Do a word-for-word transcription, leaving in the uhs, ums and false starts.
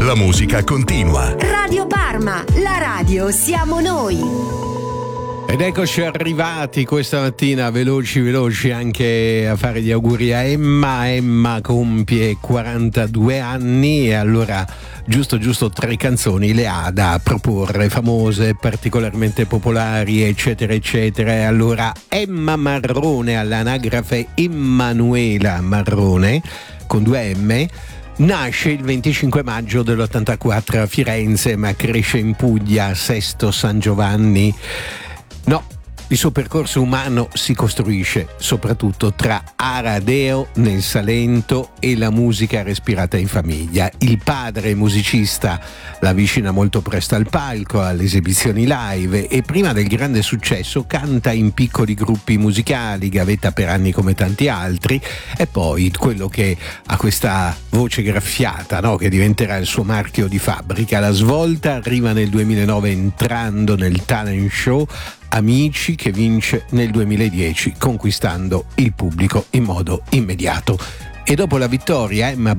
La musica continua. Radio Parma, la radio siamo noi. Ed eccoci arrivati questa mattina, veloci veloci anche a fare gli auguri a Emma. Emma compie quarantadue anni e allora giusto giusto tre canzoni le ha da proporre, famose, particolarmente popolari, eccetera eccetera. E allora Emma Marrone, all'anagrafe Emanuela Marrone con due M, nasce il venticinque maggio dell'ottantaquattro a Firenze, ma cresce in Puglia, a Sesto San Giovanni. No, il suo percorso umano si costruisce soprattutto tra Aradeo nel Salento e la musica respirata in famiglia. Il padre musicista la avvicina molto presto al palco, alle esibizioni live, e prima del grande successo canta in piccoli gruppi musicali, gavetta per anni come tanti altri, e poi quello che ha questa voce graffiata, no? Che diventerà il suo marchio di fabbrica. La svolta arriva nel duemilanove entrando nel talent show Amici, che vince nel duemiladieci conquistando il pubblico in modo immediato. E dopo la vittoria Emma